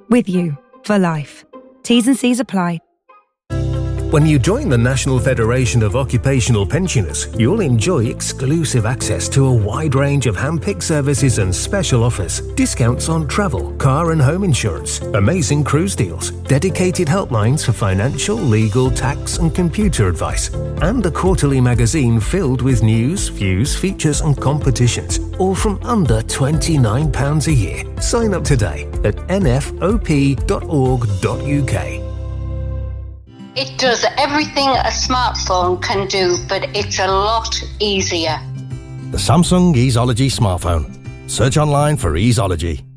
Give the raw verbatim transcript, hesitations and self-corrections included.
With you, for life. T's and C's apply. When you join the National Federation of Occupational Pensioners, you'll enjoy exclusive access to a wide range of hand-picked services and special offers, discounts on travel, car and home insurance, amazing cruise deals, dedicated helplines for financial, legal, tax and computer advice, and a quarterly magazine filled with news, views, features and competitions, all from under twenty-nine pounds a year. Sign up today at n f o p dot org dot u k. It does everything a smartphone can do, but it's a lot easier. The Samsung Easeology smartphone. Search online for Easeology.